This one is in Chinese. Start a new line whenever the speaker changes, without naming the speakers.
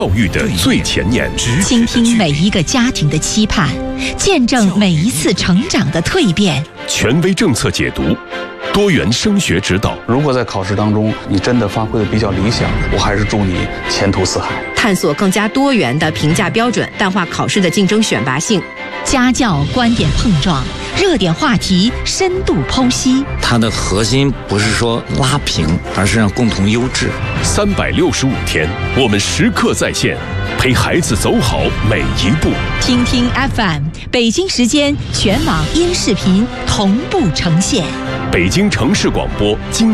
教育的最前沿，
倾听每一个家庭的期盼，见证每一次成长的蜕变。
权威政策解读，多元升学指导。
如果在考试当中你真的发挥的比较理想，我还是祝你前途似海。
探索更加多元的评价标准，淡化考试的竞争选拔性。
家教观点碰撞，热点话题深度剖析。
它的核心不是说拉平，而是让共同优质。
365天，我们时刻在线，陪孩子走好每一步。
听听 FM， 北京时间全网音视频同步呈现。
北京城市广播